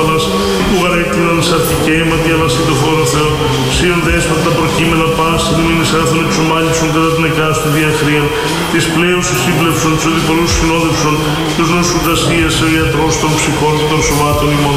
Παλάς, που γαρέκτηναν σ' αρχικέ αίματι, αλλά συ το χώρο Θεό, σύον δέσποτα τα προκείμενα πάση, μην εισάθουν εξομάλυψον κατά την εκάστοτε διαχρία, της πλέον σου σύμπλευσον, τους οδηπολούς συνόδευσον, τους νοσούντας ίασε ο ιατρός των ψυχών και των σωμάτων ημών.